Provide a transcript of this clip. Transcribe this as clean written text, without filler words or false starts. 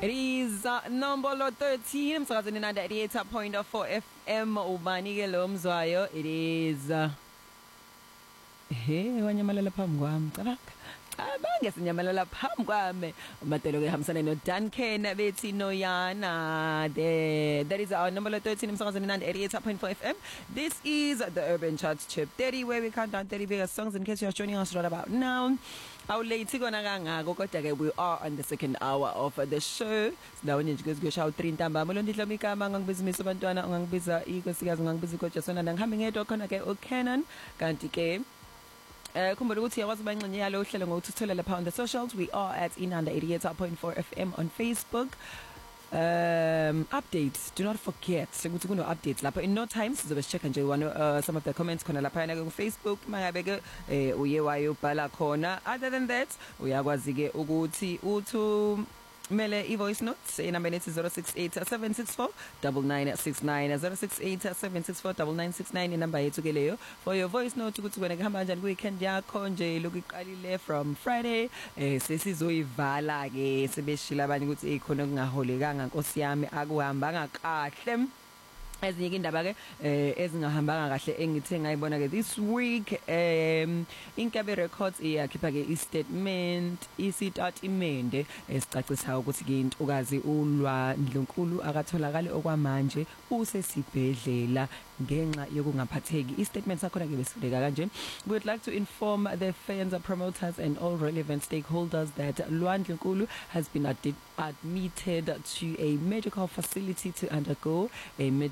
It is number 13 emsakazweni 98.4 FM ubani ke lo mzwayo. It is wanyamalala phambi kwami cabanga sinyamalala phambi kwami umatelo ke hambisana no Duncan bethi noyana that is our number 13 emsakazweni 98.4 FM. This is the Urban Charts Chip 30 where we count down 30 biggest songs in case you're joining us right about now. Awulethi kona kangako kodwa ke we are on the second hour of the show. Sindawonye nje kuyoshawa 3 ntambama lo ndidloma igama ngangibizimisa abantwana ungangibiza inkosikazi ungangibiza igoja sona ngihambe ngedwa khona ke uCanon kanti ke khumbula ukuthi yakwazi banxenye yalo uhlelo ngokuthuthela lapha on the socials. We are at Inanda 88.4 FM on Facebook. Updates, do not forget ukuthi kuno updates lapha in no time sizobe checka nje some of the comments khona lapha na ku Facebook mangabe ke uye wayobhala khona. Other than that uyakwazi ke ukuthi uthu mele i-voice notes inambeni ethi 0687649969 0687649969 inamba yethu ke leyo for your voice note ukuthi wena kuhamba kanjani ku-weekend yakho nje lokuqalile from Friday sesizoyivala ke sebeshila abanye ukuthi ikhona okungaholekanga nkosi yami akuhambanga kahle. Ezinye indaba ke ezingahambanga kahle engithe ngayibona ke this week Inkabi Records iyakhipha ke isitatimende esicacisa ukuthi ke intokazi uLwa Ndlunkulu akatholakala okwamanje usesibhedlela ngenxa yokungaphatheki. Istatement sakhona ke besifundeka kanje: we would like to inform the fans, promoters and all relevant stakeholders that Lwa Ndlunkulu has been admitted to a medical facility to undergo a